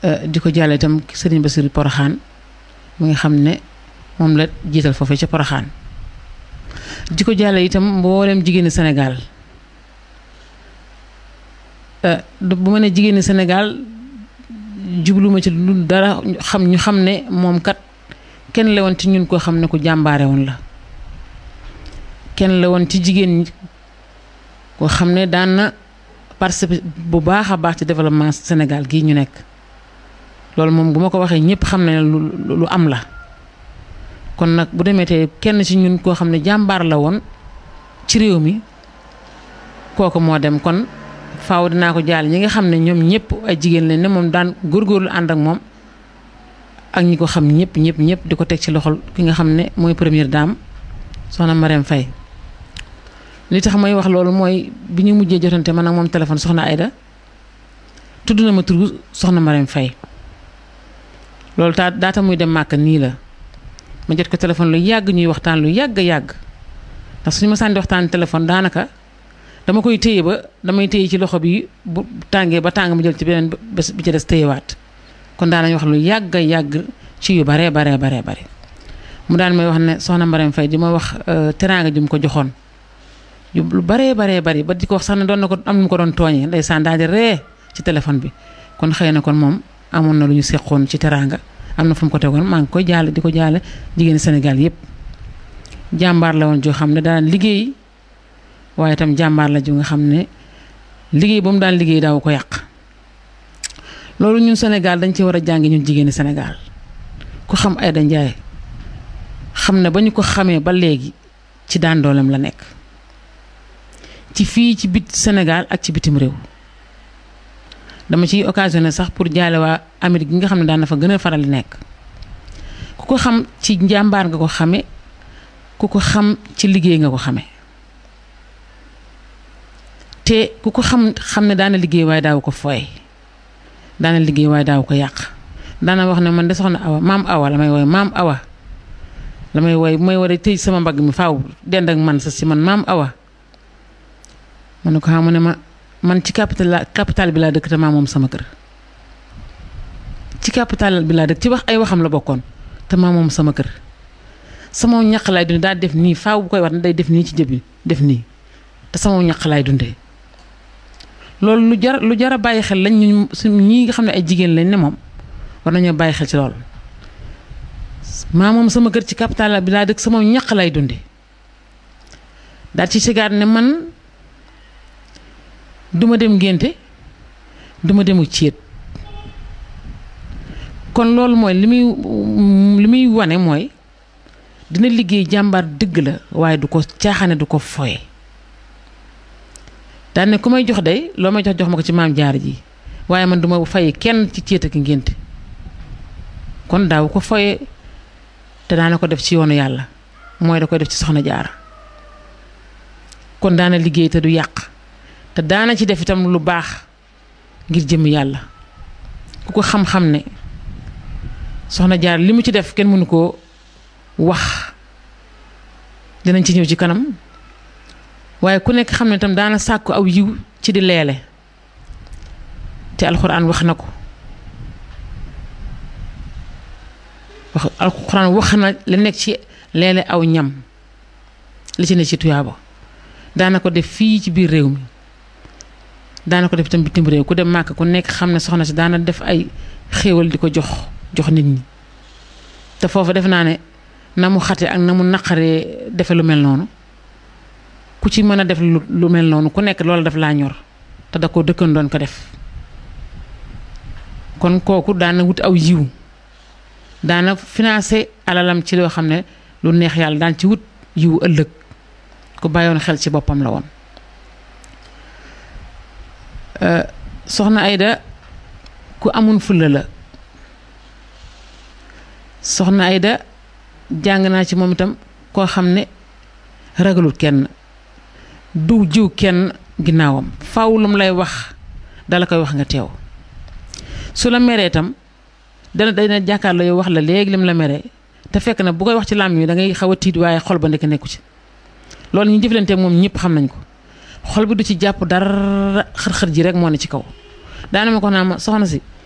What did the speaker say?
di ko jàlle itam Serigne Bassirou Porokhane mu nga xam ne moom la jiital foofee ca Porokhane di ko jàlle itam mboolem jigéeni Sénégal bu ma ne jigéeni Sénégal jubluma ci lu dara ñu xam ne moom kat kenn la woon ci ñun koo xam ne ku jàmbaare woon la kenn la woon ci jigéen ñi koo xam ne daan na participer bu baax a baax ci développement Sénégal gii ñu nekk loolu moom bu ma ko waxee ñëpp xam ne lu am la kon nag bu demee tey kenn ci ñun koo xam ne jàmbaar la woon ci réew mi kooku moo dem kon faaw dinaa ko jaal ñi nga xam ne ñoom ñëpp ay jigéen lañ ne moom daan góorgóorlu ànd ak moom ak ñi ko xam ñëpp di ko teg ci loxol ki nga xam ne mooy première dame soxna Marème Faye li tax may wax loolu mooy bi ñu mujjee jotante man ak moom téléphone soxna Aïda tudd na ma turu soxna Marème Faye loolu daata muy dem màkk nii la ma jot ko téléphone lu yàgg ñuy waxtaan lu yàgg ndax suñu ma sànni waxtaan téléphone daanaka dama koy téye ba damay téye ci loxo bi bu tàngee ba tàng ma jël ci beneen bés bi ci des téyewaat kon daanañ wax lu yàgg ci yu bare mu daan may wax ne soxna Marème Faye di ma wax teraanga ju mu ko joxoon lu bare bari ba di ko wax sax ne doon na ko am nu mu ko doon tooñee ndeysaan daal di ree ci téléphone bi kon xëy na kon moom amoon na lu ñu seqoon ci teraanga am na fu mu ko tegoon maa ngi koy jaale di ko jaale jigéeni Sénégal yépp jàmbaar la woon joo xam ne daan liggéey waaye itam jàmbaar la ju nga xam ne liggéey ba mu daan liggéey daaw ko yàq loolu ñun Sénégal dañ ci war a jàngi ñun jigéeni Sénégal ku xam Aïda Ndiaye xam ne ba ñu ko xamee ba léegi ci daan dooleem la nekk ci fii ci bit Sénégal ak ci bitim réew dama ciy occasionné sax pour jaale waa Amérique gi nga xam ne daan na fa gën a faral di nekk ku ko xam ci njàmbaar nga ko xame ku ko xam ci liggéey nga ko xame te ku ko xam ne daana liggéey waaye daaw ko fooy daana liggéey waaye daaw ko yàq daana wax ne man de soxna Awa maam Awa la may wooy maam Awa la may wooy bu may war a tëj sama mbagg mi faaw dend ak man sa si man maam Awa ma ne ko xam ne man ci capital bi laa dëkk te maa moom sama kër ci capital bi laa dëkk ci wax ay waxam la bokkoon te maa moom sama kër sama ñaq laay dundee daa def nii faaw bu koy wax ne day def nii ci jëb bi def nii te sama ñaq laay dundee loolu lu jar a bàyyi xel lañ ñu ñii nga xam ne ay jigéen lañ ne moom war nañoo bàyyi xel ci loolu maa moom sama kër ci capital bi laa dëkk sama ñaq lay dundee daal ci sigaat ne man duma dem ngénte duma demu céet kon loolu mooy li muy wane mooy dina liggéey jàmbaar dëgg la waaye du ko caaxaane du ko foye daan ne ku may jox day loo may jox ma ko ci maam jaar ji waaye man duma fay kenn ci céet ak ngénte kon daaw ko foye te daana ko def ci yoonu yàlla mooy da koy def ci soxna jaara kon daana liggéey te du yàq te daana ci def itam lu baax ngir jëm yàlla ku ko xam-xam ne soxna jaar li mu ci def kenn mënu koo wax dinañ ci ñëw ci kanam waaye ku nekk xam ne itam daana sàkku aw yiw ci di leele te alxuraan wax na ko alxuraan wax na li nekk ci leele aw ñam li ci ne ci tuyaaba daana ko def fii ci biir réew mi daana ko def itam bitim réew ku dem màkk ku nekk xam ne soxna si daana def ay xéewal di ko jox nit ñi te foofu def naa ne na mu xate ak na mu naqaree defe lu mel noonu ku ci mën a def lu mel noonu ku nekk loolu daf laa ñor te da ko dëkkan doon ko def kon kooku daana wut aw yiw daana financé alalam ci loo xam ne lu neex yàlla daan ci wut yiw ëllëg ku bàyyoon xel ci boppam la woon soxna Aïda ku amun fulla la soxna Aïda jàng naa ci moom itam koo xam ne ragalul kenn du jiw kenn ginnaawam faaw lu mu lay wax dala koy wax nga teew su la meree itam dana jàkkaarloo yow wax la léegi lim la meree te fekk na bu koy wax ci làmmiñ wi da ngay xaw a tiit waaye xol ba ndekk nekku ci loolu ñu jëflanteeg moom ñëpp xam nañ ko xol bi du ci jàpp dara xër-xër ji rek moo ne ci kaw daana ma ko naa ma soxna si